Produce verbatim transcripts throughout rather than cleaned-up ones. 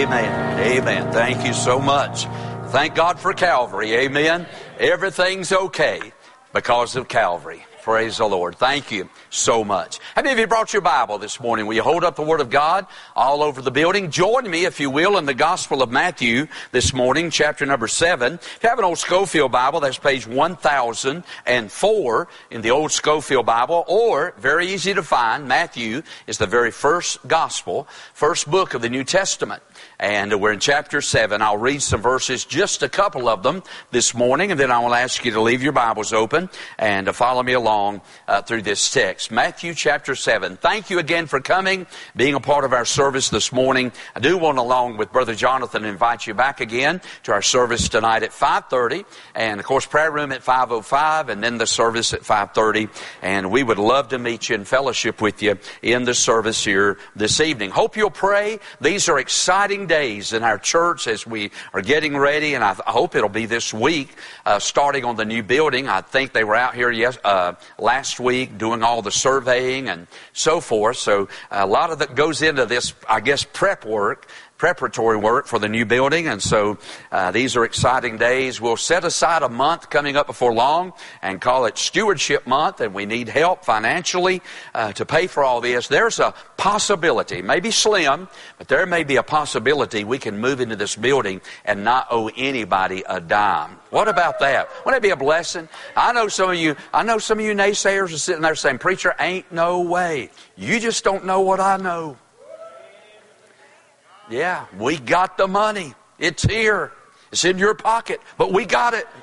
Amen. Amen. Thank you so much. Thank God for Calvary. Amen. Everything's okay because of Calvary. Praise the Lord. Thank you so much. How many of you brought your Bible this morning? Will you hold up the Word of God all over the building? Join me, if you will, in the Gospel of Matthew this morning, chapter number seven. If you have an old Schofield Bible, that's page one thousand four in the old Schofield Bible, or, very easy to find, Matthew is the very first Gospel, first book of the New Testament. And we're in chapter seven. I'll read some verses, just a couple of them this morning, and then I will ask you to leave your Bibles open and to follow me along uh, through this text. Matthew chapter seven. Thank you again for coming, being a part of our service this morning. I do want, along with Brother Jonathan, invite you back again to our service tonight at five thirty. And, of course, prayer room at five oh five, and then the service at five thirty. And we would love to meet you and fellowship with you in the service here this evening. Hope you'll pray. These are exciting days in our church as we are getting ready, and I, I hope it'll be this week, uh, starting on the new building. I think they were out here yes, uh, last week doing all the surveying and so forth. So a lot of that goes into this, I guess, prep work. preparatory work for the new building, and so uh, these are exciting days. We'll set aside a month coming up before long and call it Stewardship Month, and we need help financially uh, to pay for all this. There's a possibility, maybe slim, but there may be a possibility we can move into this building and not owe anybody a dime. What about that? Wouldn't it be a blessing? I know some of you, I know some of you naysayers are sitting there saying, "Preacher, ain't no way. You just don't know what I know." Yeah, we got the money. It's here. It's in your pocket, but we got it.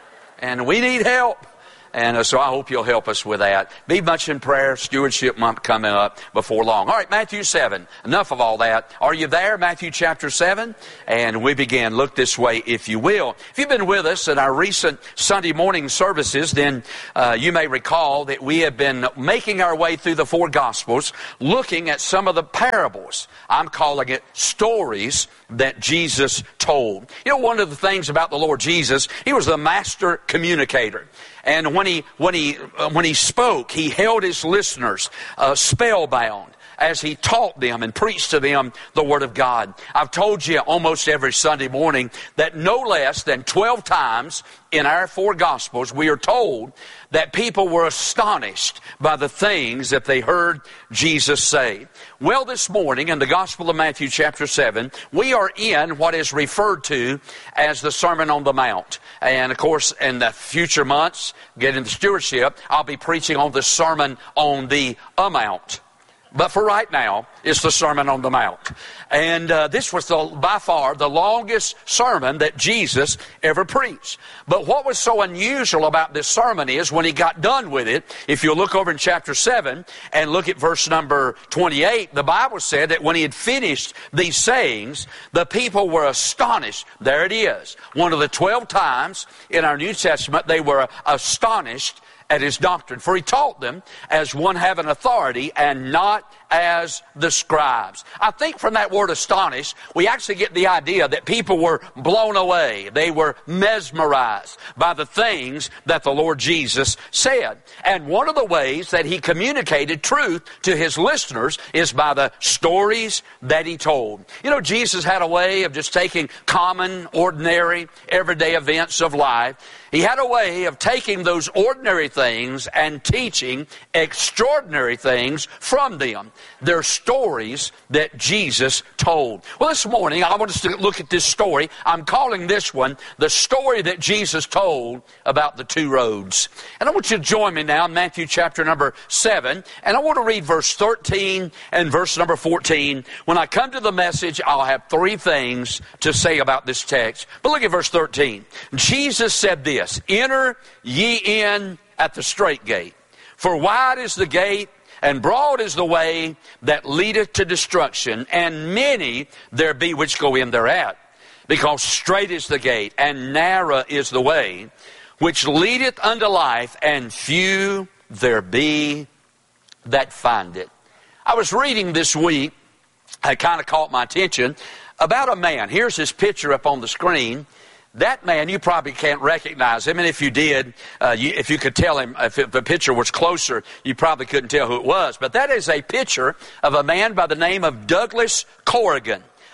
And we need help. And uh, so I hope you'll help us with that. Be much in prayer. Stewardship Month coming up before long. All right, Matthew seven. Enough of all that. Are you there? Matthew chapter seven. And we begin. Look this way, if you will. If you've been with us in our recent Sunday morning services, then uh, you may recall that we have been making our way through the four Gospels, looking at some of the parables. I'm calling it stories that Jesus told. You know, one of the things about the Lord Jesus, He was the master communicator. And when he when he uh, when he spoke, he held his listeners uh, spellbound as he taught them and preached to them the Word of God. I've told you almost every Sunday morning that no less than twelve times in our four Gospels we are told that people were astonished by the things that they heard Jesus say. Well, this morning in the Gospel of Matthew chapter seven, we are in what is referred to as the Sermon on the Mount. And of course, in the future months, getting the stewardship, I'll be preaching on the Sermon on the Mount. But for right now, it's the Sermon on the Mount. And uh, this was the, by far the longest sermon that Jesus ever preached. But what was so unusual about this sermon is when he got done with it, if you look over in chapter seven and look at verse number twenty-eight, the Bible said that when he had finished these sayings, the people were astonished. There it is. One of the twelve times in our New Testament they were astonished at his doctrine. For he taught them as one having authority and not as the scribes. I think from that word astonished, we actually get the idea that people were blown away. They were mesmerized by the things that the Lord Jesus said. And one of the ways that he communicated truth to his listeners is by the stories that he told. You know, Jesus had a way of just taking common, ordinary, everyday events of life. He had a way of taking those ordinary things and teaching extraordinary things from them. They're stories that Jesus told. Well, this morning, I want us to look at this story. I'm calling this one the story that Jesus told about the two roads. And I want you to join me now in Matthew chapter number seven. And I want to read verse thirteen and verse number fourteen. When I come to the message, I'll have three things to say about this text. But look at verse thirteen. Jesus said this, "Enter ye in at the strait gate. For wide is the gate, and broad is the way that leadeth to destruction, and many there be which go in thereat. Because strait is the gate, and narrow is the way, which leadeth unto life, and few there be that find it." I was reading this week, it kind of caught my attention, about a man. Here's his picture up on the screen. That man, you probably can't recognize him, and if you did, uh, you, if you could tell him, if it, the picture was closer, you probably couldn't tell who it was. But that is a picture of a man by the name of Douglas Corrigan.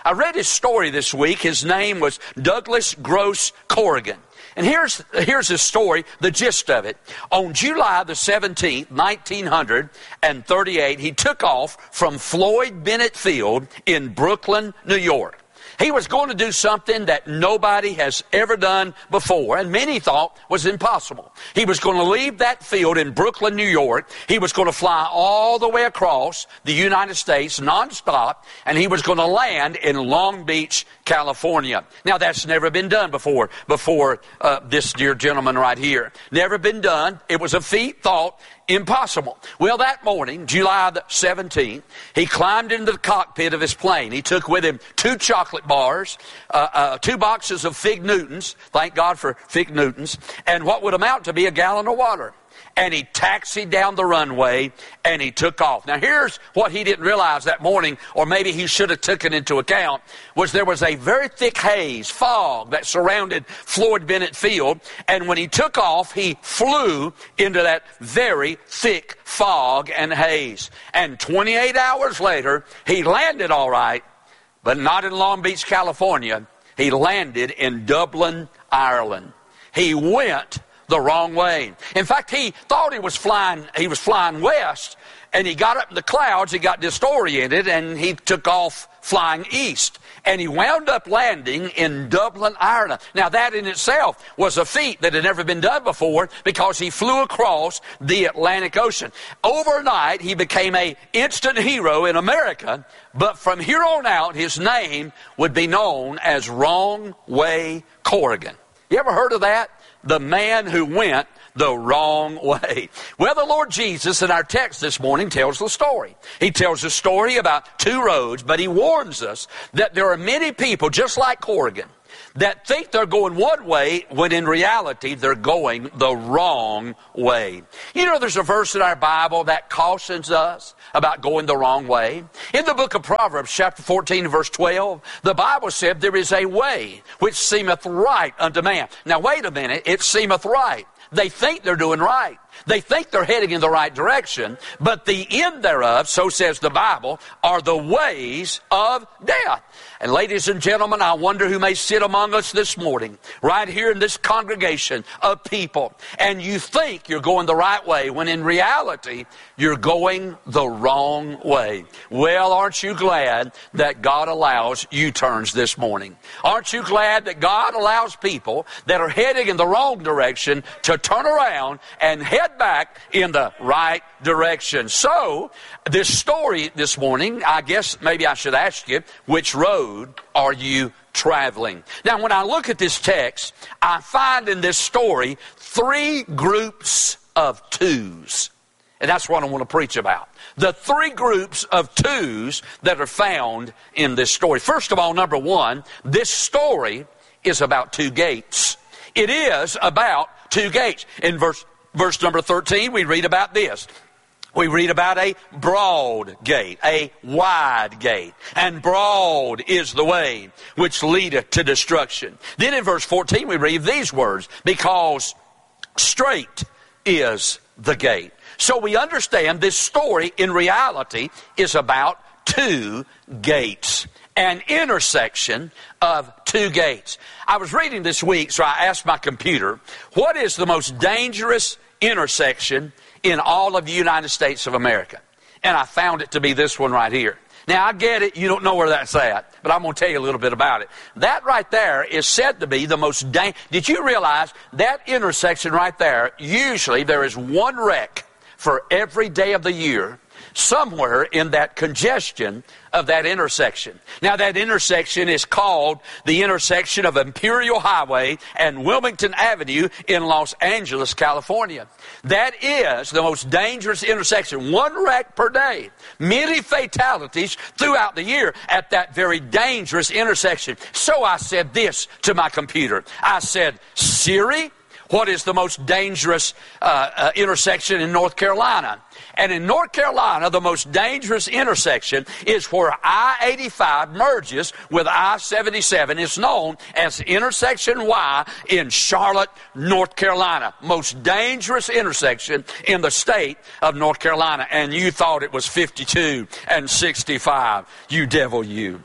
I read his story this week. His name was Douglas Gross Corrigan. And here's, here's his story, the gist of it. On July the seventeenth, nineteen thirty-eight, he took off from Floyd Bennett Field in Brooklyn, New York. He was going to do something that nobody has ever done before, and many thought was impossible. He was going to leave that field in Brooklyn, New York. He was going to fly all the way across the United States nonstop, and he was going to land in Long Beach, California. Now, that's never been done before, before uh, this dear gentleman right here. Never been done. It was a feat thought impossible. Well, that morning, July the seventeenth, he climbed into the cockpit of his plane. He took with him two chocolate bars, uh, uh, two boxes of Fig Newtons, thank God for Fig Newtons, and what would amount to be a gallon of water. And he taxied down the runway, and he took off. Now, here's what he didn't realize that morning, or maybe he should have taken into account, was there was a very thick haze, fog, that surrounded Floyd Bennett Field. And when he took off, he flew into that very thick fog and haze. And twenty-eight hours later, he landed all right, but not in Long Beach, California. He landed in Dublin, Ireland. He went the wrong way. In fact, he thought he was flying, he was flying west, and he got up in the clouds, he got disoriented, and he took off flying east. And he wound up landing in Dublin, Ireland. Now, that in itself was a feat that had never been done before, because he flew across the Atlantic Ocean. Overnight, he became an instant hero in America, but from here on out, his name would be known as Wrong Way Corrigan. You ever heard of that? The man who went the wrong way. Well, the Lord Jesus in our text this morning tells the story. He tells a story about two roads, but he warns us that there are many people just like Corrigan that think they're going one way when in reality they're going the wrong way. You know, there's a verse in our Bible that cautions us about going the wrong way. In the book of Proverbs, chapter fourteen, verse twelve, the Bible said, there is a way which seemeth right unto man. Now, wait a minute, it seemeth right. They think they're doing right. They think they're heading in the right direction, but the end thereof, so says the Bible, are the ways of death. And ladies and gentlemen, I wonder who may sit among us this morning, right here in this congregation of people, and you think you're going the right way, when in reality, you're going the wrong way. Well, aren't you glad that God allows U-turns this morning? Aren't you glad that God allows people that are heading in the wrong direction to turn around and head back in the right direction? So, this story this morning, I guess maybe I should ask you, which road are you traveling? Now, when I look at this text, I find in this story three groups of twos. And that's what I want to preach about. The three groups of twos that are found in this story. First of all, number one, this story is about two gates. It is about two gates. In verse Verse number thirteen, we read about this. We read about a broad gate, a wide gate. And broad is the way which leadeth to destruction. Then in verse fourteen, we read these words, because straight is the gate. So we understand this story in reality is about two gates. An intersection of two gates. I was reading this week, so I asked my computer, what is the most dangerous intersection in all of the United States of America? And I found it to be this one right here. Now, I get it, you don't know where that's at, but I'm going to tell you a little bit about it. That right there is said to be the most dangerous. Did you realize that intersection right there, usually there is one wreck for every day of the year somewhere in that congestion of that intersection. Now, that intersection is called the intersection of Imperial Highway and Wilmington Avenue in Los Angeles, California. That is the most dangerous intersection. One wreck per day. Many fatalities throughout the year at that very dangerous intersection. So I said this to my computer. I said, Siri, what is the most dangerous uh, uh, intersection in North Carolina? And in North Carolina, the most dangerous intersection is where I eighty-five merges with I seventy-seven. It's known as Intersection Y in Charlotte, North Carolina. Most dangerous intersection in the state of North Carolina. And you thought it was fifty-two and sixty-five. You devil, you. Yeah,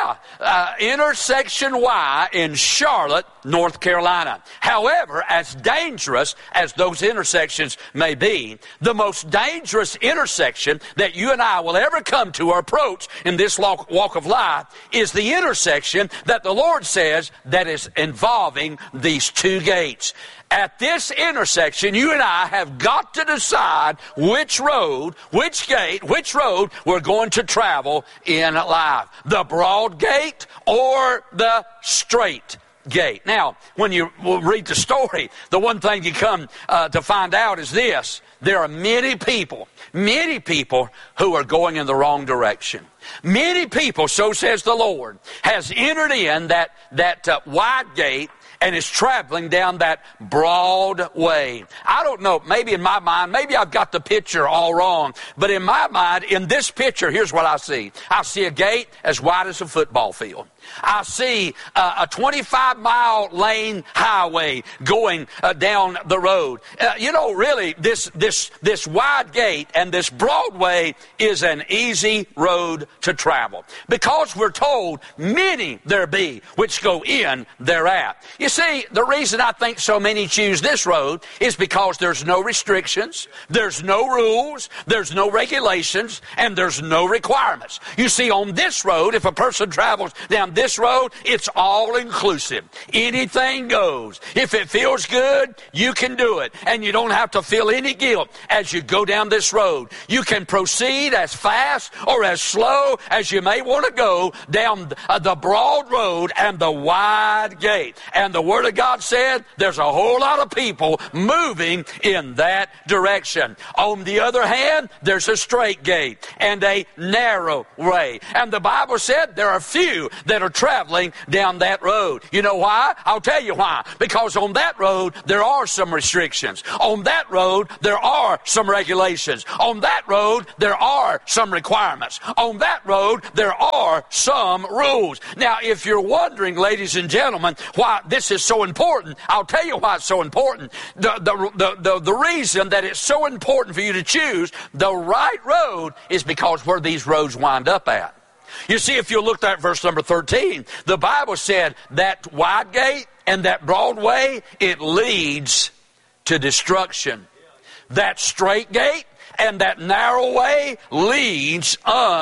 Yeah, uh, intersection Y in Charlotte, North Carolina. However, as dangerous as those intersections may be, the most dangerous intersection that you and I will ever come to or approach in this walk of life is the intersection that the Lord says that is involving these two gates. At this intersection, you and I have got to decide which road, which gate, which road we're going to travel in life. The broad gate or the straight gate. Now, when you read the story, the one thing you come uh, to find out is this. There are many people, many people who are going in the wrong direction. Many people, so says the Lord, has entered in that, that uh, wide gate and is traveling down that broad way. I don't know, maybe in my mind, maybe I've got the picture all wrong, but in my mind, in this picture, here's what I see. I see a gate as wide as a football field. I see uh, a twenty-five mile lane highway going uh, down the road. Uh, you know, really, this this this wide gate and this broad way is an easy road to travel, because we're told many there be which go in thereat. You see, the reason I think so many choose this road is because there's no restrictions, there's no rules, there's no regulations, and there's no requirements. You see, on this road, if a person travels down this road, it's all inclusive. Anything goes. If it feels good, you can do it. And you don't have to feel any guilt as you go down this road. You can proceed as fast or as slow as you may want to go down the broad road and the wide gate. And the Word of God said there's a whole lot of people moving in that direction. On the other hand, there's a straight gate and a narrow way. And the Bible said there are few that are traveling down that road. You know why? I'll tell you why. Because on that road, there are some restrictions. On that road, there are some regulations. On that road, there are some requirements. On that road, there are some rules. Now, if you're wondering, ladies and gentlemen, why this is so important, I'll tell you why it's so important. The, the, the, the, the reason that it's so important for you to choose the right road is because where these roads wind up at. You see, if you look at verse number thirteen, the Bible said that wide gate and that broad way, it leads to destruction. That straight gate and that narrow way leads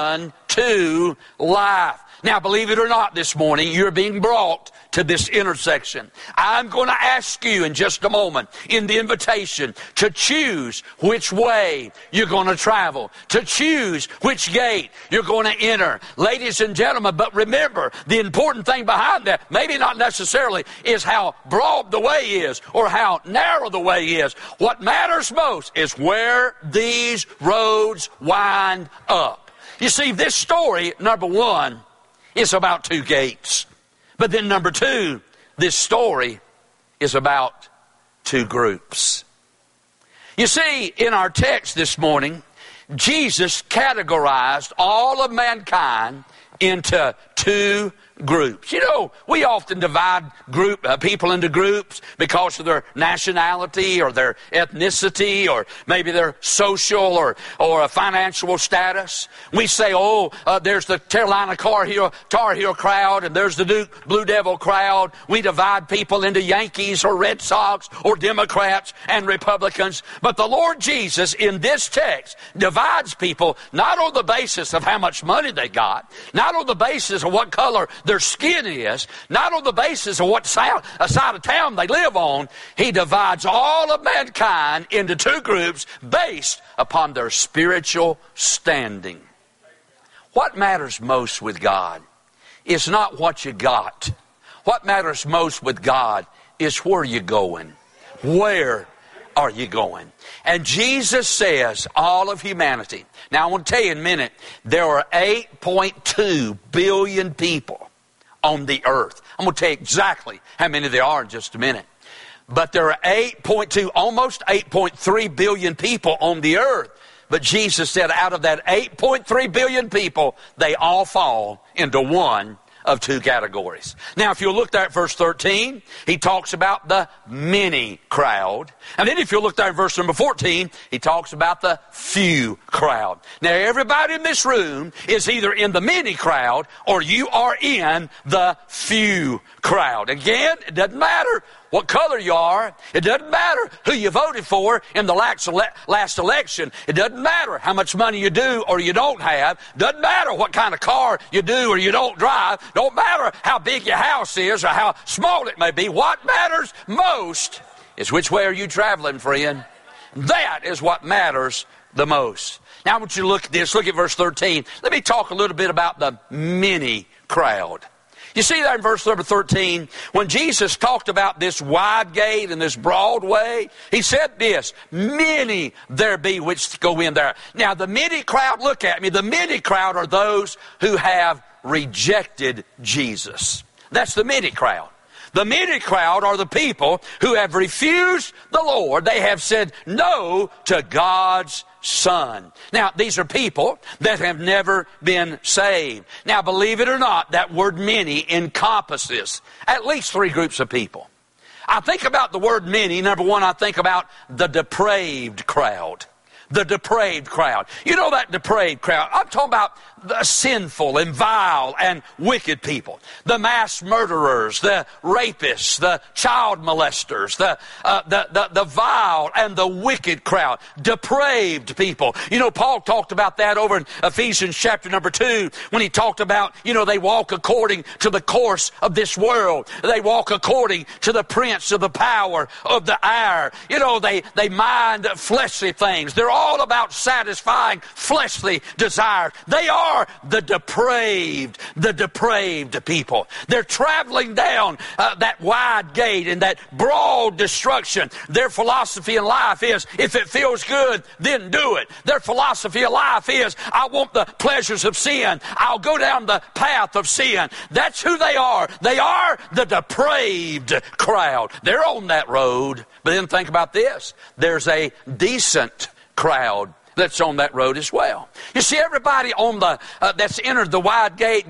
unto life. Now, believe it or not, this morning, you're being brought to this intersection. I'm going to ask you in just a moment in the invitation to choose which way you're going to travel, to choose which gate you're going to enter. Ladies and gentlemen, but remember, the important thing behind that, maybe not necessarily, is how broad the way is or how narrow the way is. What matters most is where these roads wind up. You see, this story, number one, is about two gates. But then number two, this story is about two groups. You see, in our text this morning, Jesus categorized all of mankind into two groups. You know, we often divide group uh, people into groups because of their nationality or their ethnicity or maybe their social or or a financial status. We say, oh, uh, there's the Carolina Tar Heel, Tar Heel crowd and there's the Duke Blue Devil crowd. We divide people into Yankees or Red Sox or Democrats and Republicans. But the Lord Jesus in this text divides people not on the basis of how much money they got, not on the basis of what color their skin is, not on the basis of what side of town they live on. He divides all of mankind into two groups based upon their spiritual standing. What matters most with God is not what you got. What matters most with God is where you're going. Where are you going? And Jesus says all of humanity. Now I want to tell you in a minute, there are eight point two billion people on the earth. I'm going to tell you exactly how many there are in just a minute. But there are eight point two, almost eight point three billion people on the earth. But Jesus said out of that eight point three billion people, they all fall into one of two categories. Now, if you look there at verse thirteen, he talks about the many crowd. And then if you look there at verse number fourteen, he talks about the few crowd. Now, everybody in this room is either in the many crowd or you are in the few crowd. Again, it doesn't matter what color you are. It doesn't matter who you voted for in the last election. It doesn't matter how much money you do or you don't have. It doesn't matter what kind of car you do or you don't drive. It don't matter how big your house is or how small it may be. What matters most is which way are you traveling, friend. That is what matters the most. Now I want you to look at this. Look at verse thirteen. Let me talk a little bit about the many crowd. You see there in verse number thirteen, when Jesus talked about this wide gate and this broad way, he said this, many there be which go in there. Now the many crowd, look at me, the many crowd are those who have rejected Jesus. That's the many crowd. The many crowd are the people who have refused the Lord. They have said no to God's Son. Now, these are people that have never been saved. Now, believe it or not, that word many encompasses at least three groups of people. I think about the word many. Number one, I think about the depraved crowd. The depraved crowd. You know that depraved crowd? I'm talking about the sinful and vile and wicked people. The mass murderers, the rapists, the child molesters, the, uh, the, the, the vile and the wicked crowd. Depraved people. You know, Paul talked about that over in Ephesians chapter number two when he talked about, you know, they walk according to the course of this world. They walk according to the prince of the power of the air. You know, they, they mind fleshly things. They're all about satisfying fleshly desires. They are the depraved, the depraved people. They're traveling down uh, that wide gate and that broad destruction. Their philosophy in life is, if it feels good, then do it. Their philosophy of life is, I want the pleasures of sin. I'll go down the path of sin. That's who they are. They are the depraved crowd. They're on that road. But then think about this. There's a decent crowd that's on that road as well. You see, everybody on the uh, that's entered the wide gate